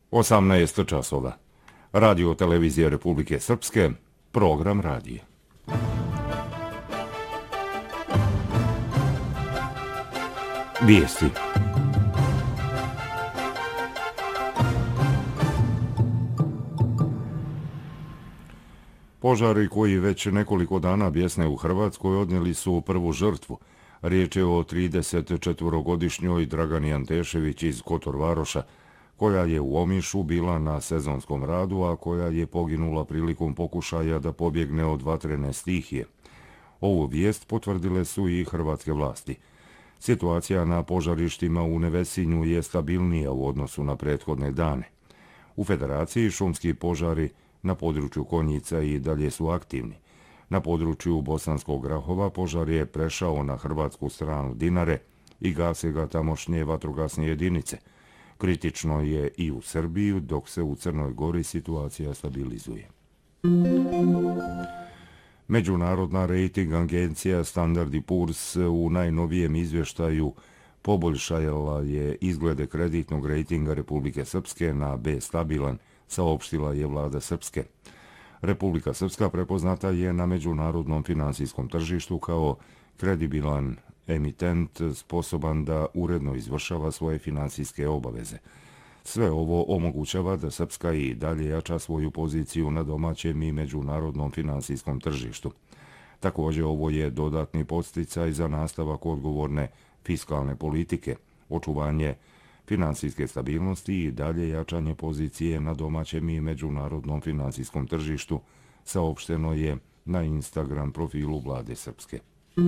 18 časova. Radio televizije Republike Srpske, program radije. Vijesti. Požari koji već nekoliko dana bjesne u Hrvatskoj odnijeli su prvu žrtvu. Riječ je o 34-godišnjoj Dragani Antešević iz Kotor-Varoša, koja je u Omišu bila na sezonskom radu, a koja je poginula prilikom pokušaja da pobjegne od vatrene stihije. Ovu vijest potvrdile su i hrvatske vlasti. Situacija na požarištima u Nevesinju je stabilnija u odnosu na prethodne dane. U Federaciji šumski požari na području Konjica i dalje su aktivni. Na području Bosanskog Grahova požar je prešao na hrvatsku stranu Dinare i gase ga tamošnje vatrogasne jedinice. Kritično je i u Srbiji, dok se u Crnoj Gori situacija stabilizuje. Međunarodna rejting agencija Standard & Poor's u najnovijem izvještaju poboljšala je izglede kreditnog rejtinga Republike Srpske na B stabilan, saopštila je vlada Srpske. Republika Srpska prepoznata je na međunarodnom finansijskom tržištu kao kredibilan emitent sposoban da uredno izvršava svoje finansijske obaveze. Sve ovo omogućava da Srpska i dalje jača svoju poziciju na domaćem i međunarodnom finansijskom tržištu. Također ovo je dodatni podsticaj za nastavak odgovorne fiskalne politike, očuvanje finansijske stabilnosti i dalje jačanje pozicije na domaćem i međunarodnom finansijskom tržištu, saopšteno je na Instagram profilu vlade Srpske.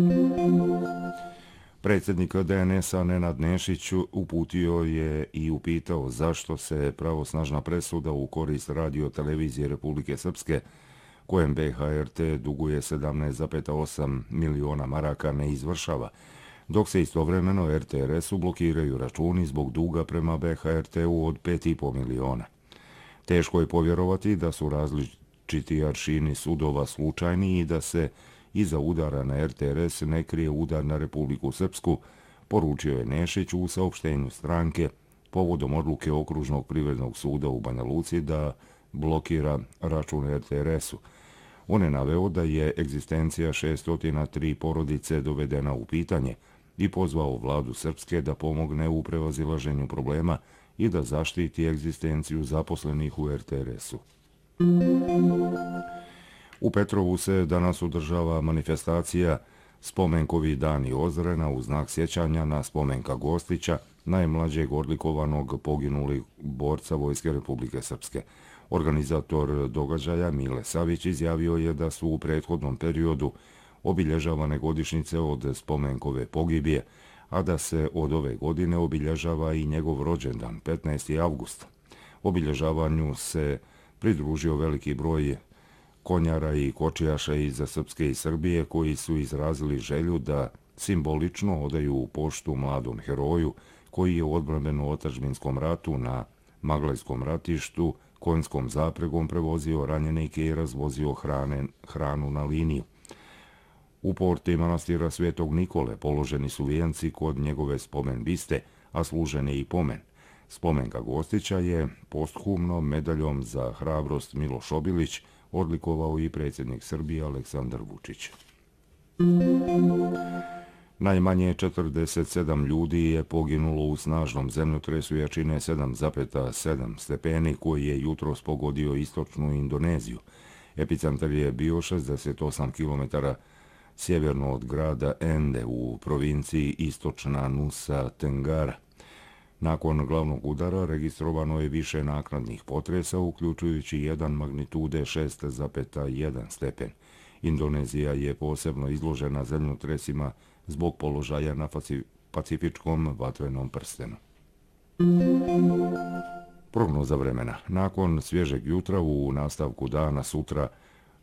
Predsjednik DNS-a Nenad Nešić uputio je i upitao zašto se pravosnažna presuda u korist radio televizije Republike Srpske, kojem BHRT duguje 17,8 miliona maraka, ne izvršava, dok se istovremeno RTRS-u blokiraju računi zbog duga prema BHRT-u od 5,5 miliona. Teško je povjerovati da su različiti aršini sudova slučajni i da se iza udara na RTRS ne krije udar na Republiku Srpsku, poručio je Nešić u saopštenju stranke povodom odluke Okružnog privrednog suda u Banja Luci da blokira račun RTRS-u. On je naveo da je egzistencija 603 porodice dovedena u pitanje i pozvao vladu Srpske da pomogne u prevazilaženju problema i da zaštiti egzistenciju zaposlenih u RTRS-u. U Petrovu se danas održava manifestacija Spomenkovi dani Ozrena u znak sjećanja na Spomenka Gostića, najmlađeg odlikovanog poginulih borca Vojske Republike Srpske. Organizator događaja Mile Savić izjavio je da su u prethodnom periodu obilježavane godišnjice od Spomenkove pogibije, a da se od ove godine obilježava i njegov rođendan, 15. avgust. Obilježavanju se pridružio veliki broj konjara i kočijaša iz Srpske i Srbije koji su izrazili želju da simbolično odaju poštu mladom heroju koji je u odbrambeno-otadžbinskom ratu na Maglajskom ratištu konjskom zapregom prevozio ranjenike i razvozio hranu na liniju. U porti manastira Svetog Nikole položeni su vijenci kod njegove spomen biste, a služen je i pomen. Spomenka Gostića je posthumno medaljom za hrabrost Miloš Obilić odlikovao i predsjednik Srbije Aleksandar Vučić. Najmanje 47 ljudi je poginulo u snažnom zemljotresu jačine 7,7 stepeni koji je jutros pogodio istočnu Indoneziju. Epicentar je bio 68 km sjeverno od grada Ende u provinciji Istočna Nusa Tenggara. Nakon glavnog udara registrovano je više naknadnih potresa, uključujući jedan magnitude 6,1 stepen. Indonezija je posebno izložena zemljotresima zbog položaja na Pacifičkom vatrenom prstenu. Prognoza vremena. Nakon svježeg jutra u nastavku dana sutra